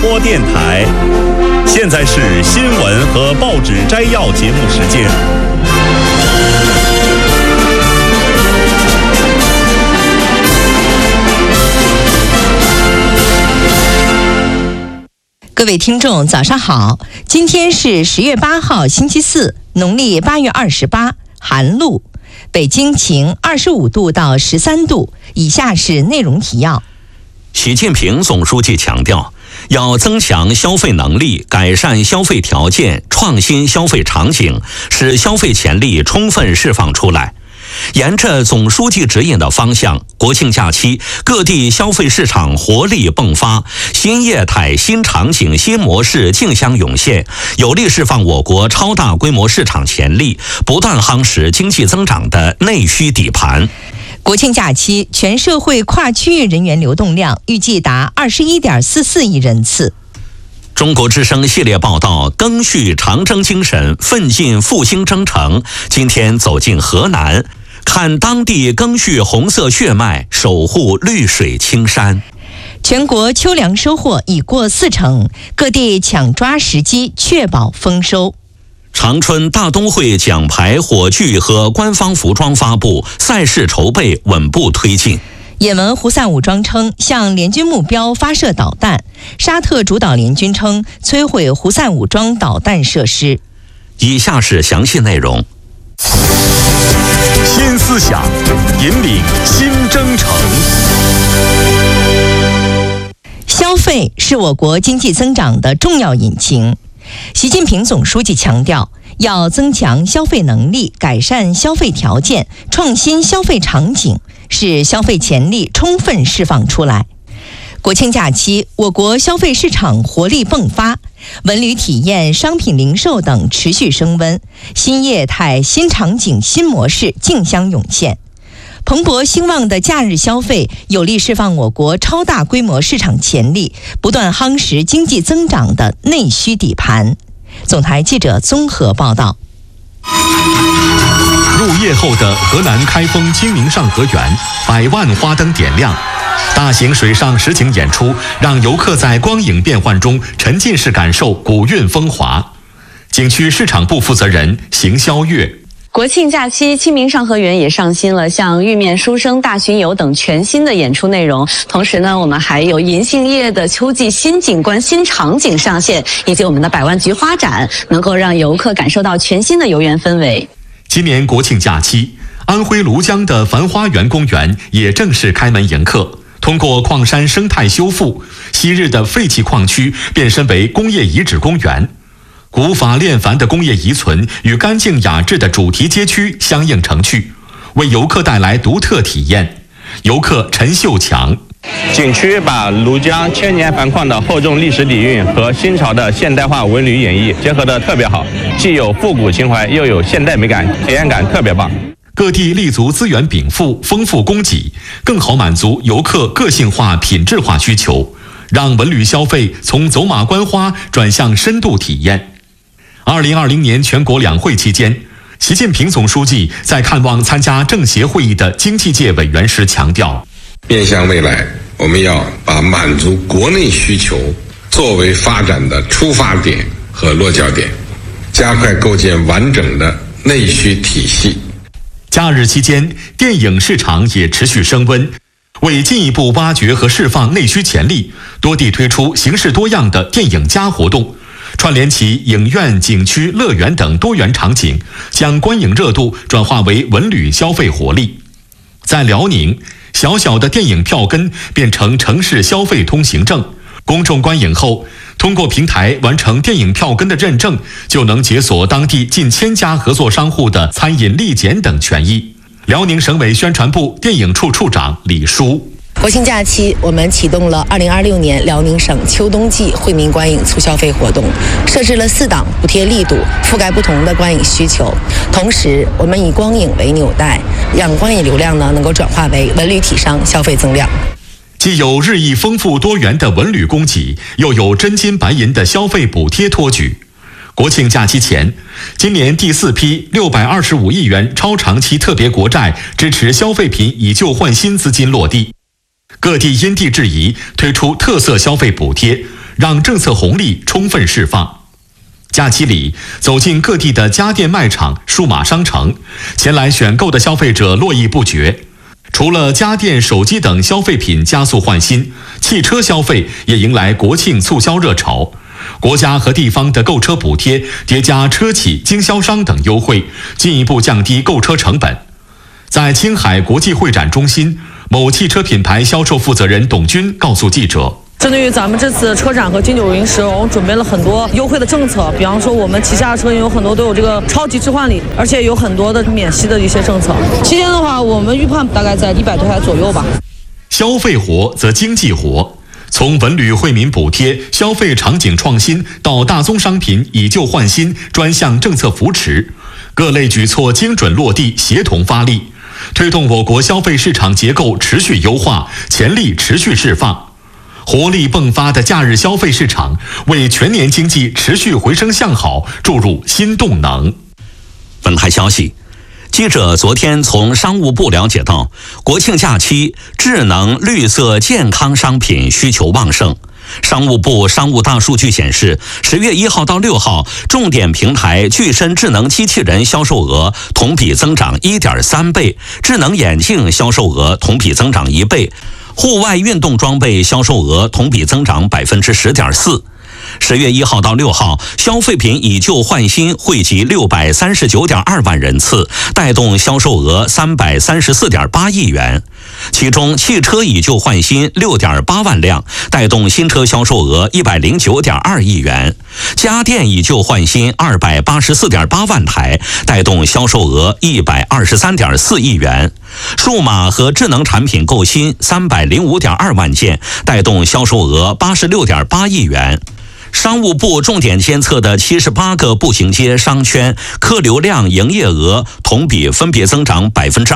播电台。现在是新闻和报纸摘要节目时间。 各位听众早上好，今天是10月8号星期四，农历8月28，寒露。北京晴，25度到13度。以下是内容提要。 习近平总书记强调，要增强消费能力，改善消费条件，创新消费场景，使消费潜力充分释放出来。沿着总书记指引的方向，国庆假期各地消费市场活力迸发，新业态、新场景、新模式竞相涌现，有力释放我国超大规模市场潜力，不断夯实经济增长的内需底盘。 国庆假期全社会跨区域人员流动量预计达21.44亿人次。 中国之声系列报道赓续长征精神，奋进复兴征程，今天走进河南，看当地赓续红色血脉，守护绿水青山。 全国秋粮收获已过40%，各地抢抓时机，确保丰收。 长春大冬会奖牌、火炬和官方服装发布，赛事筹备稳步推进。 也门胡塞武装称向联军目标发射导弹，沙特主导联军称摧毁胡塞武装导弹设施。 以下是详细内容。 新思想引领新征程。 消费是我国经济增长的重要引擎。习近平总书记强调，要增强消费能力，改善消费条件，创新消费场景，使消费潜力充分释放出来。国庆假期，我国消费市场活力迸发，文旅体验、商品零售等持续升温，新业态、新场景、新模式竞相涌现。蓬勃兴旺的假日消费有力释放我国超大规模市场潜力，不断夯实经济增长的内需底盘。总台记者综合报道。 入夜后的河南开封清明上河园，100万花灯点亮，大型水上实景演出让游客在光影变幻中沉浸式感受古韵风华。景区市场部负责人邢霄月。 国庆假期，清明上河园也上新了像玉面书生、大巡游等全新的演出内容。同时呢，我们还有银杏叶的秋季新景观、新场景上线，以及我们的100万菊花展，能够让游客感受到全新的游园氛围。 今年国庆假期，安徽庐江的繁花园公园也正式开门迎客。通过矿山生态修复，昔日的废弃矿区变身为工业遗址公园。古法炼繁的工业遗存与干净雅致的主题街区相映成趣，为游客带来独特体验。游客陈秀强。 景区把庐江千年繁矿的厚重历史底蕴和新潮的现代化文旅演绎结合得特别好，既有复古情怀，又有现代美感，体验感特别棒。 各地立足资源禀赋，丰富供给，更好满足游客个性化、品质化需求，让文旅消费从走马观花转向深度体验。2020年全国两会期间，习近平总书记在看望参加政协会议的经济界委员时强调， 面向未来，我们要把满足国内需求作为发展的出发点和落脚点，加快构建完整的内需体系。 假日期间，电影市场也持续升温。为进一步挖掘和释放内需潜力，多地推出形式多样的电影+活动，串联起影院、景区、乐园等多元场景，将观影热度转化为文旅消费活力。在辽宁，小小的电影票根变成城市消费通行证，公众观影后，通过平台完成电影票根的认证，就能解锁当地近1000家合作商户的餐饮立检等权益。辽宁省委宣传部电影处处长李书。 国庆假期，我们启动了2026年辽宁省秋冬季惠民观影促消费活动，设置了4档补贴力度，覆盖不同的观影需求。同时，我们以光影为纽带，让观影流量能够转化为文旅体商消费增量。 既有日益丰富多元的文旅供给，又有真金白银的消费补贴托举。国庆假期前，今年第4批625亿元超长期特别国债支持消费品以旧换新资金落地。各地因地制宜推出特色消费补贴， 让政策红利充分释放。假期里，走进各地的家电卖场、数码商城，前来选购的消费者络绎不绝。除了家电、手机等消费品加速换新，汽车消费也迎来国庆促销热潮。国家和地方的购车补贴叠加车企、经销商等优惠，进一步降低购车成本。在青海国际会展中心，某汽车品牌销售负责人董军告诉记者， 针对于咱们这次车展和金九银十，我们准备了很多优惠的政策，比方说我们旗下的车有很多都有这个超级置换礼，而且有很多的免息的一些政策。期间的话，我们预判大概在100多台左右吧。 消费活则经济活，从文旅惠民补贴、消费场景创新到大宗商品以旧换新专项政策扶持，各类举措精准落地，协同发力，推动我国消费市场结构持续优化，潜力持续释放。活力迸发的假日消费市场，为全年经济持续回升向好注入新动能。 本台消息，记者昨天从商务部了解到，国庆假期智能、绿色、健康商品需求旺盛。商务部商务大数据显示，10月1号到6号，重点平台具身智能机器人销售额同比增长 1.3 倍，智能眼镜销售额同比增长1倍。户外运动装备销售额同比增长 10.4%。10月1号到6号，消费品以旧换新汇集 639.2 万人次，带动销售额 334.8 亿元。其中，汽车以旧换新 6.8 万辆，带动新车销售额 109.2 亿元；家电以旧换新 284.8 万台，带动销售额 123.4 亿元；数码和智能产品购新 305.2 万件，带动销售额 86.8 亿元。商务部重点监测的78个步行街商圈客流量营业额同比分别增长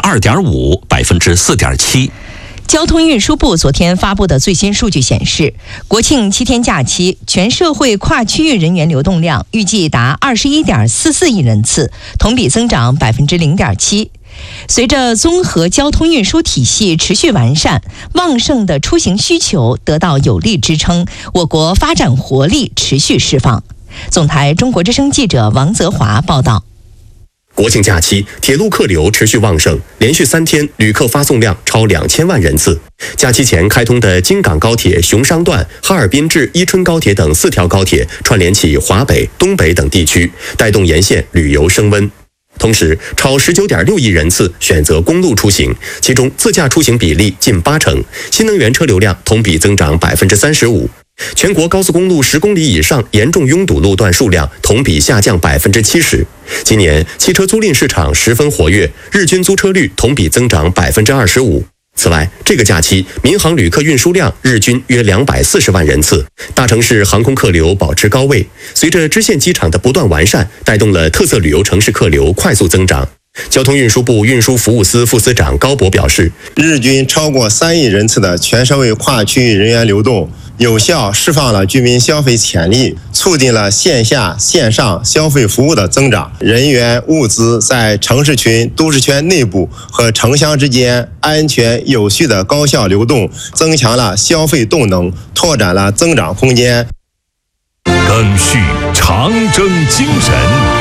2.5%、4.7%。 交通运输部昨天发布的最新数据显示，国庆7天假期全社会跨区域人员流动量预计达 21.44 亿人次，同比增长 0.7%。随着综合交通运输体系持续完善，旺盛的出行需求得到有力支撑，我国发展活力持续释放。总台中国之声记者王泽华报道。 国庆假期，铁路客流持续旺盛，连续3天旅客发送量超2000万人次。假期前开通的京港高铁雄商段、哈尔滨至伊春高铁等4条高铁，串联起华北、东北等地区，带动沿线旅游升温。同时，超19.6亿人次选择公路出行，其中自驾出行比例近80%，新能源车流量同比增长 35%。全国高速公路10公里以上严重拥堵路段数量同比下降 70%。今年汽车租赁市场十分活跃，日均租车率同比增长 25%。此外，这个假期民航旅客运输量日均约240万人次，大城市航空客流保持高位。随着支线机场的不断完善，带动了特色旅游城市客流快速增长。交通运输部运输服务司副司长高博表示， 日均超过3亿人次的全社会跨区域人员流动，有效释放了居民消费潜力，促进了线下线上消费服务的增长，人员物资在城市群、都市圈内部和城乡之间安全有序的高效流动，增强了消费动能，拓展了增长空间。 赓续长征精神，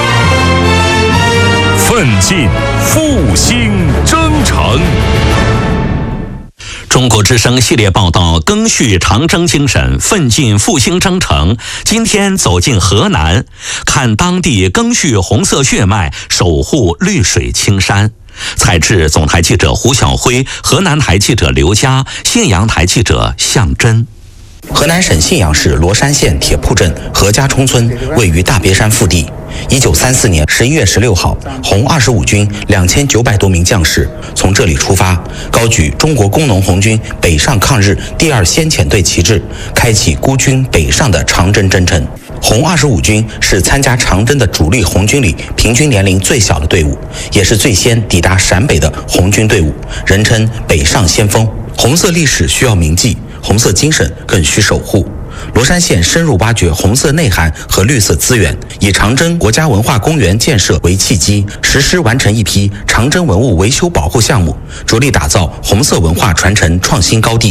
奋进复兴征程。 中国之声系列报道赓续长征精神，奋进复兴征程。今天走进河南，看当地赓续红色血脉，守护绿水青山。采制总台记者胡晓辉，河南台记者刘佳，信阳台记者向真。 河南省信阳市罗山县铁铺镇何家冲村位于大别山腹地。1934年11月16号，红25军2900多名将士从这里出发，高举中国工农红军北上抗日第2先遣队旗帜，开启孤军北上的长征征程。红25军是参加长征的主力红军里平均年龄最小的队伍，也是最先抵达陕北的红军队伍，人称北上先锋。红色历史需要铭记，红色精神更需守护。罗山县深入挖掘红色内涵和绿色资源，以长征国家文化公园建设为契机，实施完成一批长征文物维修保护项目，着力打造红色文化传承创新高地。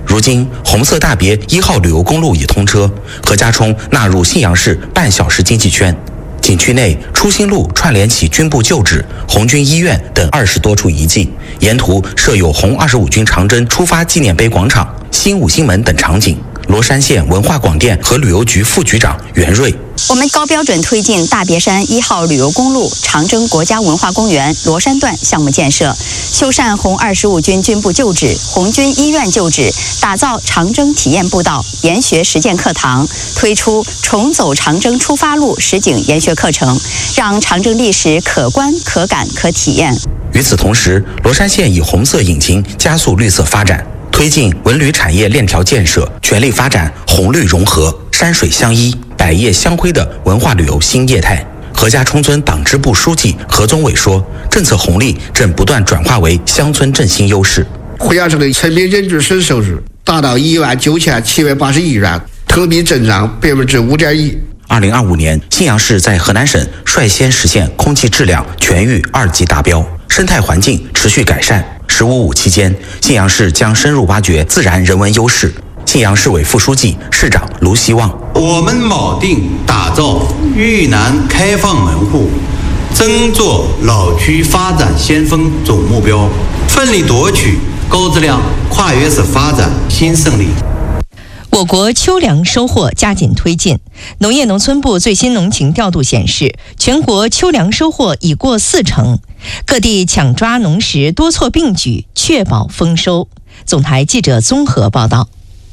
如今，红色大别1号旅游公路已通车，何家冲纳入信阳市半小时经济圈。景区内初心路串联起军部旧址、红军医院等20多处遗迹，沿途设有红25军长征出发纪念碑广场、新五星门等场景。罗山县文化广电和旅游局副局长袁瑞： 我们高标准推进大别山1号旅游公路、长征国家文化公园、罗山段项目建设，修缮红25军军部旧址、红军医院旧址，打造长征体验步道、研学实践课堂，推出重走长征出发路实景研学课程，让长征历史可观、可感、可体验。 与此同时，罗山县以红色引擎加速绿色发展，推进文旅产业链条建设，全力发展红绿融合、山水相依、百业相辉的文化旅游新业态。何家冲村党支部书记何宗伟说，政策红利正不断转化为乡村振兴优势。 何家村的村民人均省收入达到19781元，同比增长5.1%。 2025年，信阳市在河南省率先实现空气质量全域2级达标，生态环境持续改善。“15+5”期间，信阳市将深入挖掘自然人文优势。信阳市委副书记、市长卢希望： 我们铆定打造豫南开放门户、争做老区发展先锋总目标，奋力夺取高质量跨越式发展新胜利。 我国秋粮收获加紧推进。农业农村部最新农情调度显示，全国秋粮收获已过40%，各地抢抓农时多措并举，确保丰收。总台记者综合报道。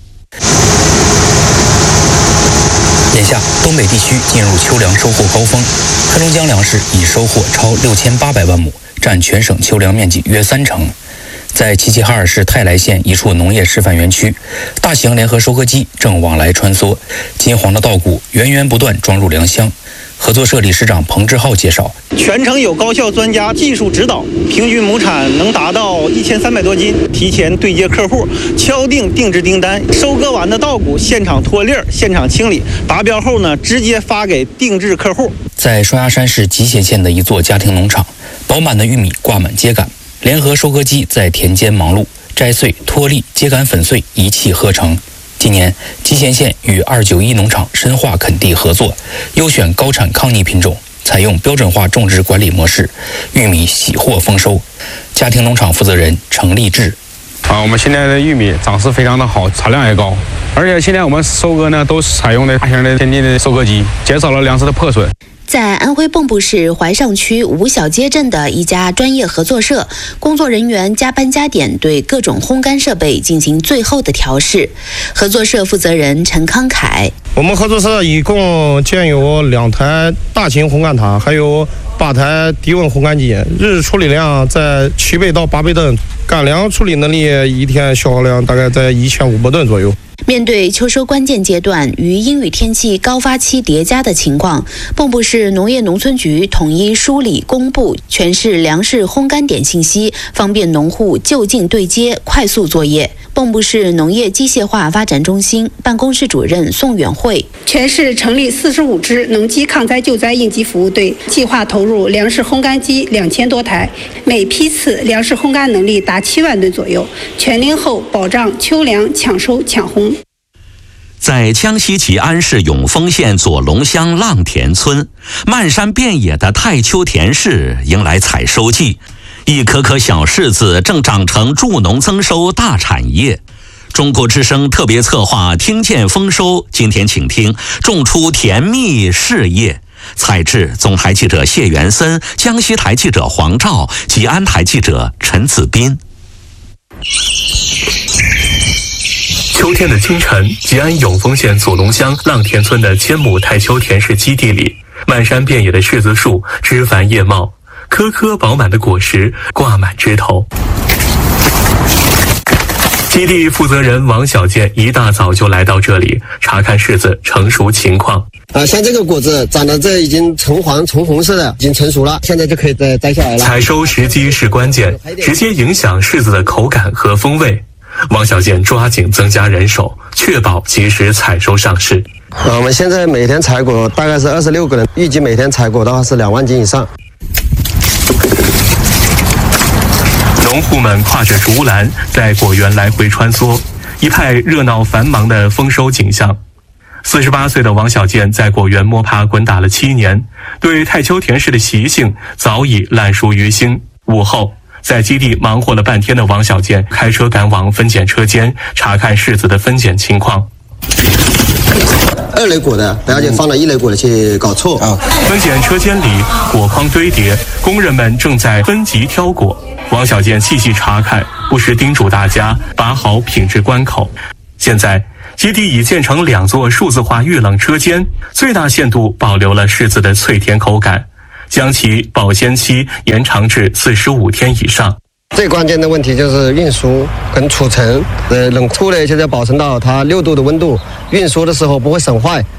眼下，东北地区进入秋粮收获高峰，黑龙江粮食已收获超6800万亩，占全省秋粮面积约30%。在齐齐哈尔市泰来县一处农业示范园区，大型联合收割机正往来穿梭，金黄的稻谷源源不断装入粮箱。合作社理事长彭志浩介绍， 全程有高校专家技术指导，平均亩产能达到1300多斤。提前对接客户，敲定定制订单，收割完的稻谷现场脱粒儿，现场清理，达标后呢，直接发给定制客户。 在双鸭山市集贤县的一座家庭农场，饱满的玉米挂满秸秆，联合收割机在田间忙碌，摘穗、脱粒、秸秆粉碎一气呵成。今年，集贤县与291农场深化垦地合作，优选高产抗逆品种，采用标准化种植管理模式，玉米喜获丰收。家庭农场负责人程立志： 我们现在的玉米长势非常的好，产量也高，而且现在我们收割呢都采用的大型的先进的收割机，减少了粮食的破损。 在安徽蚌埠市怀上区吴小街镇的一家专业合作社，工作人员加班加点对各种烘干设备进行最后的调试。合作社负责人陈康凯： 我们合作社一共建有2台大型烘干塔，还有8台低温烘干机，日处理量在7倍到8倍吨，干粮处理能力一天消耗量大概在1500吨左右。 面对秋收关键阶段与阴雨天气高发期叠加的情况，蚌埠市农业农村局统一梳理公布全市粮食烘干点信息，方便农户就近对接，快速作业。蚌埠市农业机械化发展中心办公室主任宋远慧： 全市成立45支农机抗灾救灾应急服务队，计划投入粮食烘干机2000多台，每批次粮食烘干能力达7万吨左右，全龄后保障秋粮抢收抢烘。 在江西吉安市永丰县左龙乡浪田村，漫山遍野的太秋田市迎来采收季，一颗颗小柿子正长成助农增收大产业。中国之声特别策划听见丰收，今天请听种出甜蜜事业。采制总台记者谢元森，江西台记者黄照，吉安台记者陈子斌。 秋天的清晨，吉安永丰县左龙乡浪田村的1000亩太秋田氏基地里，漫山遍野的柿子树枝繁叶茂，颗颗饱满的果实挂满枝头。基地负责人王小健一大早就来到这里查看柿子成熟情况。 像这个果子长得这已经橙黄橙红色的，已经成熟了，现在就可以再摘下来了。 采收时机是关键，直接影响柿子的口感和风味。王小健抓紧增加人手，确保及时采收上市。 我们现在每天采果大概是26个人，预计每天采果的话是2万斤以上。 农户们挎着竹篮在果园来回穿梭， 一派热闹繁忙的丰收景象。48岁的王小健在果园摸爬滚打了7年，对太丘田氏的习性早已烂熟于心。午后，在基地忙活了半天的王小健开车赶往分拣车间，查看柿子的分拣情况。 2类果的不要紧，放了1类果的去搞错啊！ 分拣车间里果筐堆叠，工人们正在分级挑果。王小健细细查看，不时叮嘱大家把好品质关口。现在基地已建成2座数字化预冷车间，最大限度保留了柿子的脆甜口感，将其保鲜期延长至45天以上。 最关键的问题就是运输跟储存，冷库呢现在保存到它6度的温度，运输的时候不会损坏。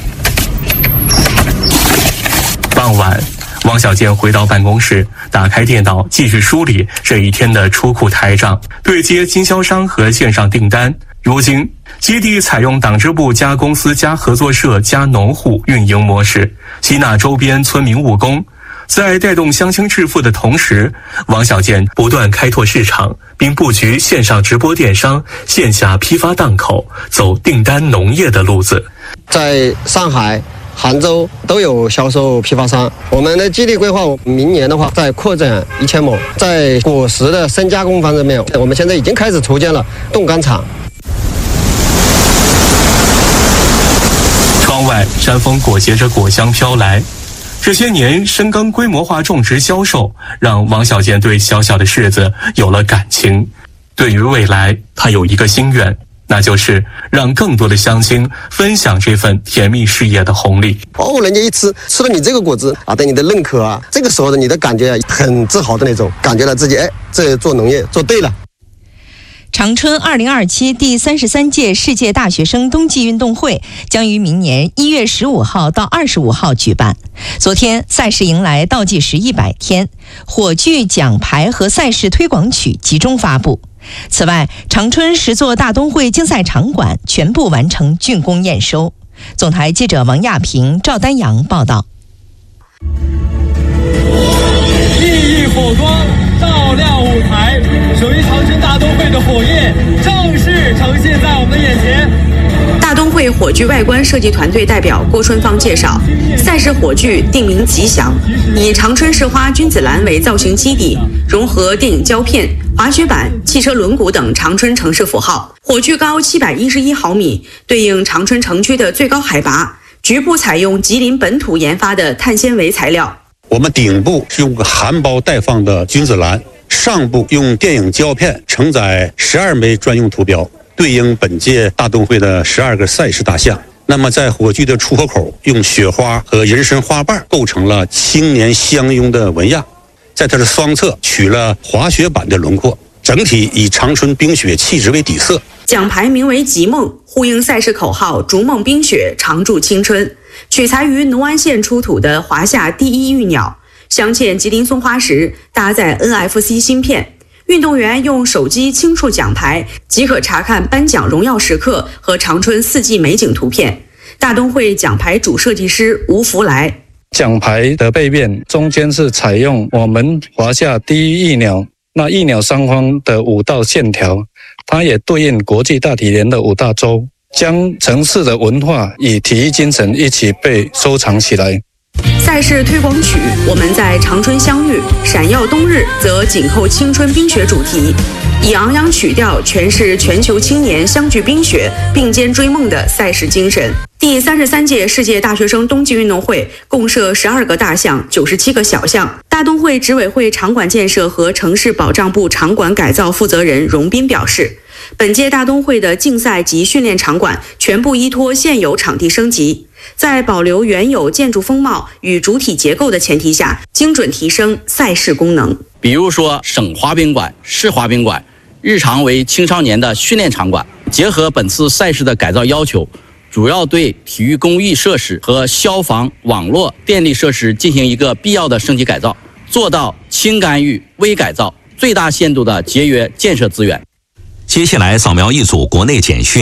傍晚，王小健回到办公室，打开电脑继续梳理这一天的出库台账，对接经销商和线上订单。如今，基地采用党支部加公司加合作社加农户运营模式，吸纳周边村民务工。在带动乡亲致富的同时，王小健不断开拓市场，并布局线上直播电商、线下批发档口，走订单农业的路子。 在上海、杭州都有销售批发商。我们的基地规划，明年的话再扩展1000亩。在果实的深加工方面，我们现在已经开始筹建了冻干厂。 窗外山风裹挟着果香飘来。这些年深耕规模化种植销售，让王小健对小小的柿子有了感情。对于未来，他有一个心愿，那就是让更多的乡亲分享这份甜蜜事业的红利。 哦，人家一吃了你这个果子啊，对你的认可啊，这个时候的你的感觉很自豪的那种，感觉到自己这做农业做对了。 长春2027第33届世界大学生冬季运动会将于明年1月15号到25号举办。昨天，赛事迎来倒计时100天，火炬、奖牌和赛事推广曲集中发布。此外，长春10座大冬会竞赛场馆全部完成竣工验收。总台记者王亚平、赵丹阳报道。 熠熠火光照亮舞台，属于长春大冬会的火焰正式呈现在我们的眼前。 大冬会火炬外观设计团队代表郭春芳介绍，赛事火炬定名吉祥，以长春市花君子兰为造型基底，融合电影胶片、滑雪板、汽车轮毂等长春城市符号。火炬高711毫米，对应长春城区的最高海拔。局部采用吉林本土研发的碳纤维材料。 我们顶部是用个含苞待放的君子兰，上部用电影胶片承载12枚专用图标，对应本届大冬会的12个赛事大项。那么在火炬的出火口，用雪花和人参花瓣构成了青年相拥的纹样，在它的双侧取了滑雪板的轮廓，整体以长春冰雪气质为底色。 奖牌名为吉梦，呼应赛事口号逐梦冰雪，常驻青春。取材于农安县出土的华夏第一玉鸟，镶嵌吉林松花石，搭载 NFC 芯片。运动员用手机轻触奖牌，即可查看颁奖荣耀时刻和长春四季美景图片。大冬会奖牌主设计师吴福来。 奖牌的背面中间是采用我们华夏第一玉鸟，那玉鸟上方的5道线条，它也对应国际大体联的5大洲，将城市的文化与体育精神一起被收藏起来。 赛事推广曲我们在长春相遇，闪耀冬日则紧扣青春冰雪主题，以昂扬曲调诠释全球青年相聚冰雪并肩追梦的赛事精神。第33届世界大学生冬季运动会共设12个大项，97个小项。大冬会执委会场馆建设和城市保障部场馆改造负责人荣斌表示，本届大冬会的竞赛及训练场馆全部依托现有场地升级，在保留原有建筑风貌与主体结构的前提下，精准提升赛事功能。 比如说省滑冰馆、市滑冰馆，日常为青少年的训练场馆，结合本次赛事的改造要求，主要对体育公益设施和消防、网络、电力设施进行一个必要的升级改造，做到轻干预、微改造，最大限度的节约建设资源。 接下来扫描一组国内简讯。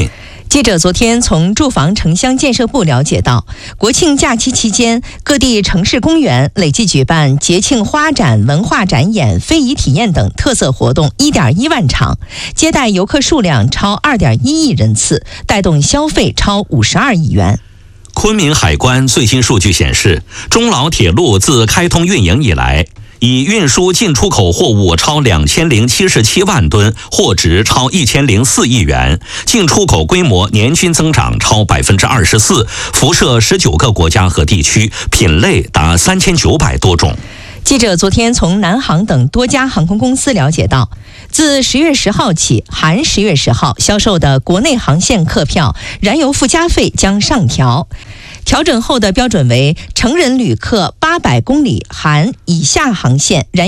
记者昨天从住房城乡建设部了解到，国庆假期期间，各地城市公园累计举办节庆花展、文化展演、非遗体验等特色活动1.1万场，接待游客数量超2.1亿人次，带动消费超52亿元。 昆明海关最新数据显示，中老铁路自开通运营以来，已运输进出口货物超2077万吨，货值超1004亿元，进出口规模年均增长超24%，辐射19个国家和地区，品类达3900多种。 记者昨天从南航等多家航空公司了解到，自10月10号起，含10月10号销售的国内航线客票燃油附加费将上调。调整后的标准为成人旅客800公里含以下航线燃